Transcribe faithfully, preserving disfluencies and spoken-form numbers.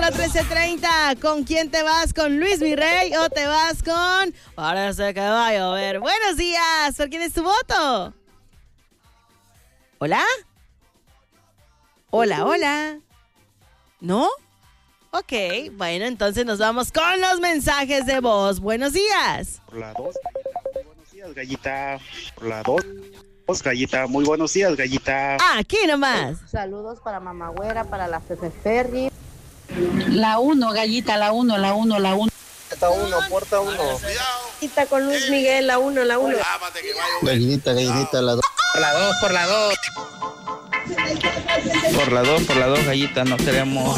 trece treinta. ¿Con quién te vas? ¿Con Luis Mi Rey o te vas con... Parece que va a llover? Buenos días. ¿Por quién es tu voto? ¿Hola? Hola, hola. ¿No? Ok, bueno, entonces nos vamos con los mensajes de voz. Buenos días. Por la dos. Buenos días, Gallita. Por la dos. Gallita, muy buenos días, Gallita. Aquí nomás. Saludos para Mamá Güera, para la Fefe Ferry. La uno, Gallita, la uno, la uno, la uno. Puerta uno, puerta uno. Gallita con Luis Miguel, la uno, la uno. Gallinita, gallinita, la dos. Por la dos, por la dos. Por la dos, por la dos, Gallita, no queremos.